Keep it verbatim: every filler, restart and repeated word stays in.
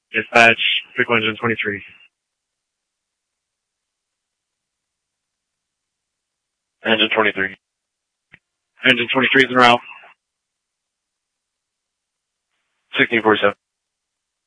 Dispatch, Pickle Engine twenty-three. Engine twenty-three. Engine twenty-three is en route. sixteen forty-seven.